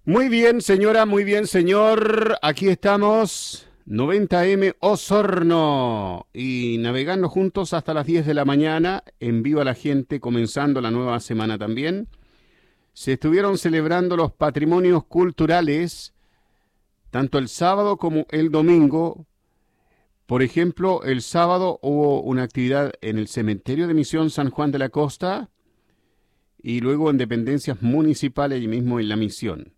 Muy bien, señora, muy bien, señor. Aquí estamos, 90M Osorno, y navegando juntos hasta las 10 de la mañana, en vivo a la gente, comenzando la nueva semana también. Se estuvieron celebrando los patrimonios culturales, tanto el sábado como el domingo. Por ejemplo, el sábado hubo una actividad en el cementerio de Misión San Juan de la Costa y luego en dependencias municipales allí mismo en la misión.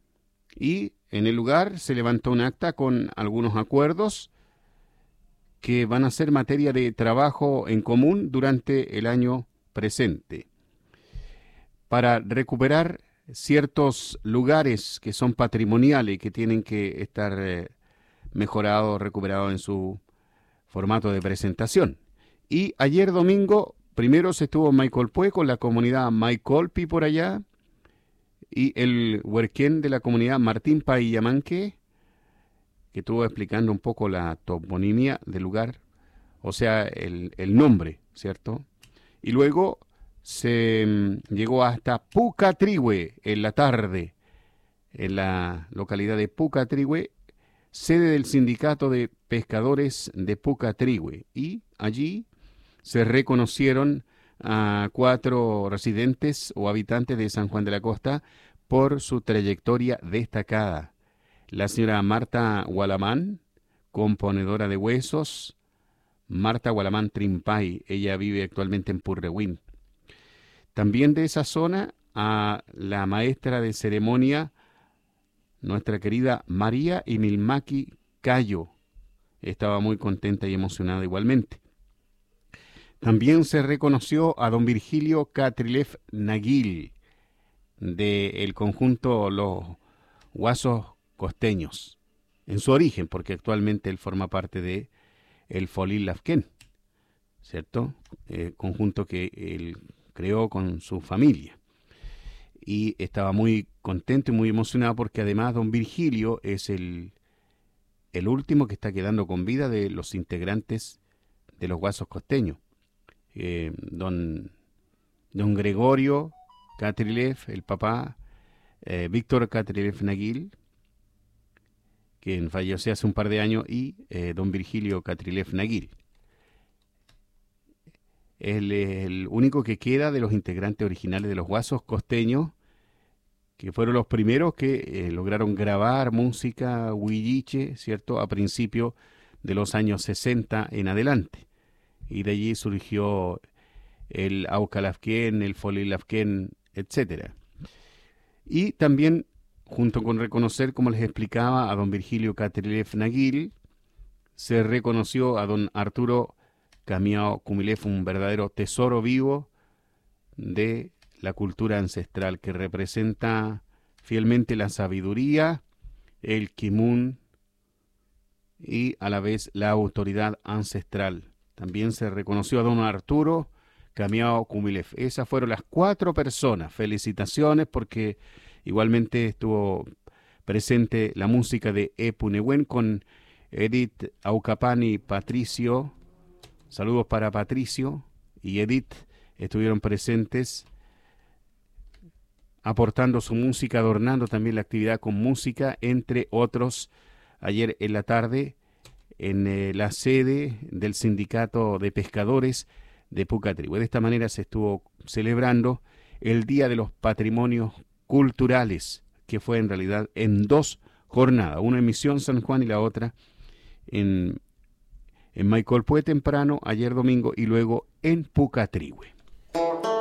Y en el lugar se levantó un acta con algunos acuerdos que van a ser materia de trabajo en común durante el año presente, para recuperar ciertos lugares que son patrimoniales y que tienen que estar mejorados, recuperados en su formato de presentación. Y ayer domingo, primero se estuvo en Maicolpue con la comunidad Maicolpi por allá, y el huerquén de la comunidad Martín Payamanque, que estuvo explicando un poco la toponimia del lugar, o sea, el nombre, ¿cierto? Y luego se llegó hasta Pucatrihue en la tarde, en la localidad de Pucatrihue, sede del Sindicato de Pescadores de Pucatrihue. Y allí se reconocieron a 4 residentes o habitantes de San Juan de la Costa por su trayectoria destacada. La señora Marta Gualamán, componedora de huesos, Marta Gualamán Trimpay, ella vive actualmente en Purrehuen. También de esa zona a la maestra de ceremonia, nuestra querida María Imilmaki Cayo, estaba muy contenta y emocionada igualmente. También se reconoció a don Virgilio Catrilef Naguil, del conjunto Los Guasos Costeños, en su origen, porque actualmente él forma parte de el Folil Lafquén, ¿cierto? Conjunto que él creó con su familia. Y estaba muy contento y muy emocionado porque además don Virgilio es el último que está quedando con vida de los integrantes de los Guasos Costeños. Don Gregorio Catrilef, el papá, Víctor Catrilef Naguil, quien falleció hace un par de años, y don Virgilio Catrilef Naguil. Él es el único que queda de los integrantes originales de los Guasos Costeños, que fueron los primeros que lograron grabar música huilliche, ¿cierto?, a principios de los años 60 en adelante. Y de allí surgió el Aucalafquén, el Folilafquén, etc. Y también, junto con reconocer, como les explicaba, a don Virgilio Catrilef Naguil, se reconoció a don Arturo Camiao Cumilef, un verdadero tesoro vivo de la cultura ancestral, que representa fielmente la sabiduría, el kimun y a la vez la autoridad ancestral. También se reconoció a don Arturo Camiao Cumilef. Esas fueron las 4 personas. Felicitaciones, porque igualmente estuvo presente la música de Epunehuen con Edith Aucapani Patricio. Saludos para Patricio y Edith. Estuvieron presentes aportando su música, adornando también la actividad con música, entre otros, ayer en la tarde en la sede del Sindicato de Pescadores de Pucatrihue. De esta manera se estuvo celebrando el Día de los Patrimonios Culturales, que fue en realidad en 2 jornadas, una en Misión San Juan y la otra en Maicolpue temprano, ayer domingo, y luego en Pucatrihue.